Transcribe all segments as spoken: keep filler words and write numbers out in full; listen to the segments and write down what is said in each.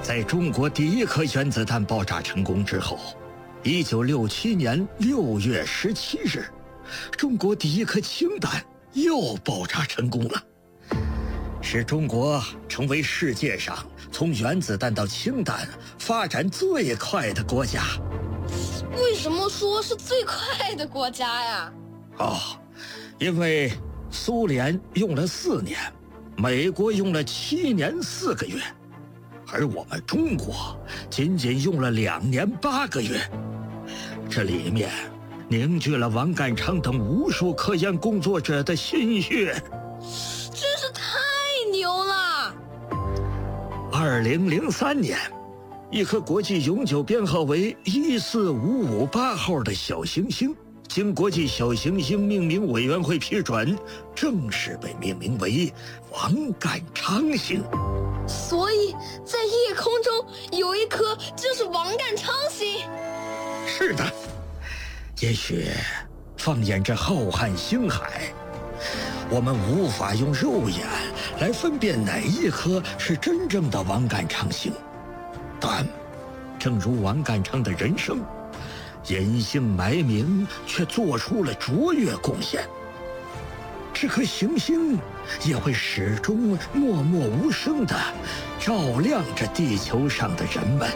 在中国第一颗原子弹爆炸成功之后，一九六七年六月十七日，中国第一颗氢弹又爆炸成功了，使中国成为世界上从原子弹到氢弹发展最快的国家。 为什么说是最快的国家呀？ 哦，因为苏联用了四年，美国用了七年四个月，而我们中国仅仅用了两年八个月。这里面凝聚了王淦昌等无数科研工作者的心血， 真是太牛了！ 二零零三年，一颗国际永久编号为一四五五八号的小行星，经国际小行星命名委员会批准，正式被命名为王淦昌星。 所以，在夜空中有一颗就是王淦昌星。 是的，也许放眼这浩瀚星海，我们无法用肉眼来分辨哪一颗是真正的王淦昌星，但正如王淦昌的人生，隐姓埋名却做出了卓越贡献，这颗行星也会始终默默无声地照亮着地球上的人们。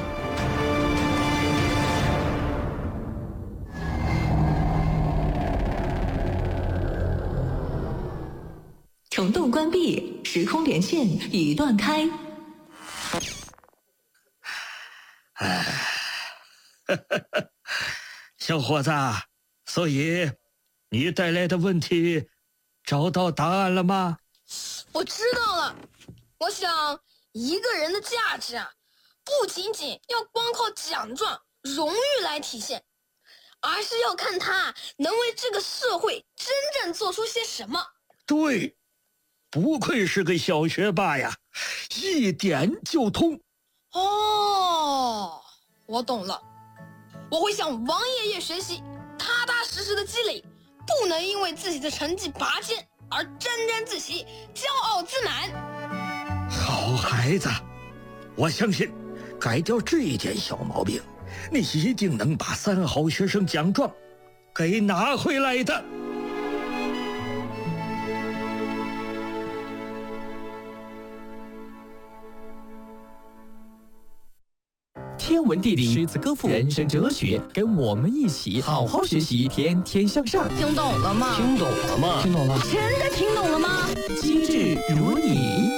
虫洞关闭，时空连线已断开。 哎，小伙子，所以你带来的问题找到答案了吗？ 我知道了。我想，一个人的价值啊，不仅仅要光靠奖状、荣誉来体现，而是要看他能为这个社会真正做出些什么。 对，不愧是个小学霸呀，一点就通。 哦，我懂了。我会向王爷爷学习，踏踏实实的积累，不能因为自己的成绩拔尖而沾沾自喜、骄傲自满。 好孩子，我相信改掉这一点小毛病，你一定能把三好学生奖状给拿回来的。 天文地理、诗词歌赋、人生哲学，跟我们一起好好学习，天天向上。 听懂了吗？ 听懂了吗？听懂了。 真的听懂了吗？ 机智如你。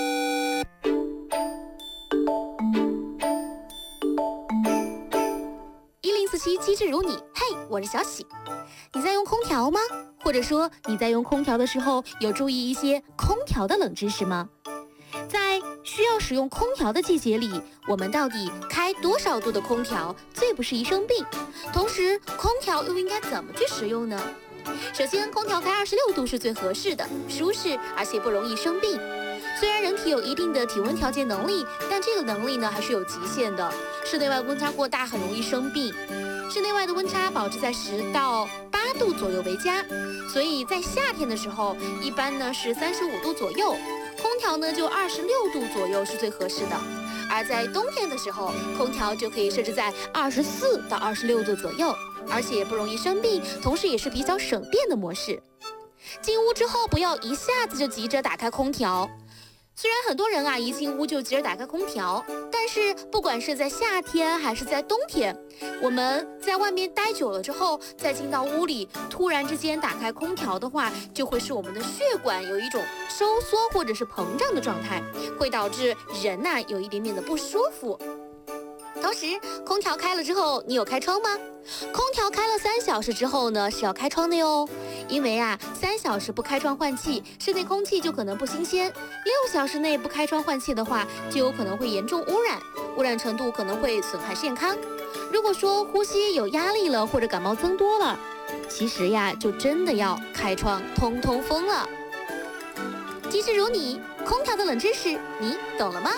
一零四七机智如你，嘿，我是小喜。你在用空调吗？或者说你在用空调的时候，有注意一些空调的冷知识吗？在需要使用空调的季节里，我们到底开多少度的空调最不适宜生病？同时，空调又应该怎么去使用呢？首先，空调开二十六度是最合适的，舒适而且不容易生病。虽然人体有一定的体温调节能力，但这个能力呢还是有极限的。室内外温差过大很容易生病。室内外的温差保持在十到八度左右为佳，所以在夏天的时候，一般呢是三十五度左右。空调呢就二十六度左右是最合适的，而在冬天的时候，空调就可以设置在二十四到二十六度左右，而且不容易生病，同时也是比较省电的模式。进屋之后不要一下子就急着打开空调，虽然很多人啊一进屋就急着打开空调，但是不管是在夏天还是在冬天，我们在外面待久了之后，再进到屋里，突然之间打开空调的话，就会使我们的血管有一种收缩或者是膨胀的状态，会导致人呐、啊、有一点点的不舒服。同时，空调开了之后，你有开窗吗？空调开了三小时之后呢，是要开窗的哟。因为啊，三小时不开窗换气，室内空气就可能不新鲜；六小时内不开窗换气的话，就有可能会严重污染，污染程度可能会损害健康。如果说呼吸有压力了，或者感冒增多了，其实呀，就真的要开窗通通风了。机智如你，空调的冷知识，你懂了吗？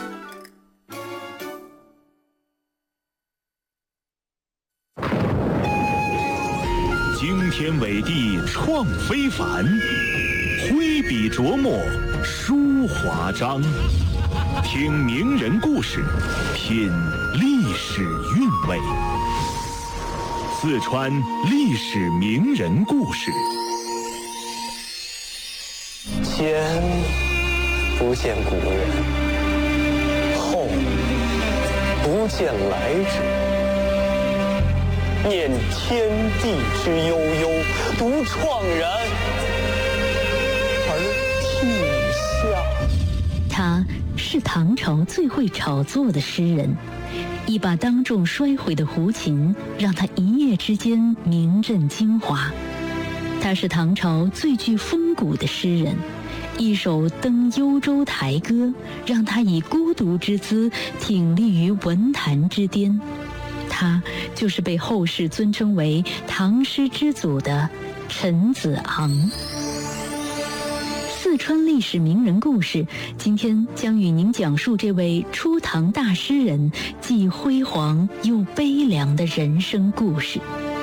惊天伟地创非凡，挥笔琢磨书华章。 听名人故事，品历史韵味。四川历史名人故事。 前不见古人，后不见来者。念天地之悠悠，独怆然而涕下。 他是唐朝最会炒作的诗人，一把当众摔毁的胡琴，让他一夜之间名震京华。他是唐朝最具风骨的诗人，一首《登幽州台歌》，让他以孤独之姿挺立于文坛之巅。他就是被后世尊称为唐诗之祖的陈子昂。四川历史名人故事，今天将与您讲述这位初唐大诗人既辉煌又悲凉的人生故事。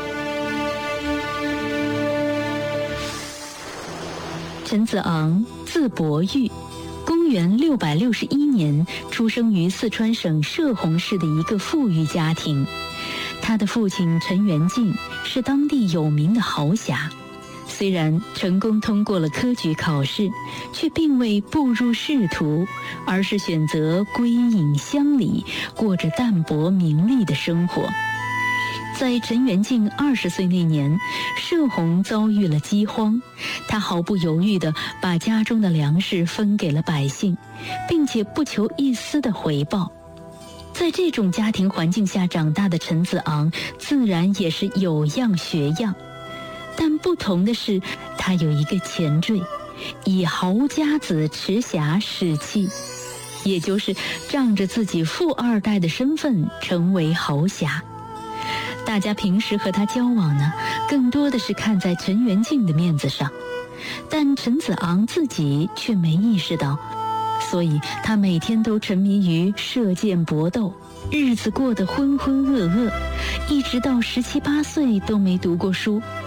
陈子昂，字伯玉，公元六百六十一年出生于四川省射洪市的一个富裕家庭。他的父亲陈元敬是当地有名的豪侠，虽然成功通过了科举考试，却并未步入仕途，而是选择归隐乡里，过着淡泊名利的生活。在陈元敬二十岁那年，射洪遭遇了饥荒，他毫不犹豫地把家中的粮食分给了百姓，并且不求一丝的回报。在这种家庭环境下长大的陈子昂，自然也是有样学样。但不同的是，他有一个前缀，以豪家子迟侠使气，也就是仗着自己富二代的身份成为豪侠。大家平时和他交往呢，更多的是看在陈元敬的面子上，但陈子昂自己却没意识到，所以他每天都沉迷于射箭搏斗，日子过得浑浑噩噩，一直到十七八岁都没读过书。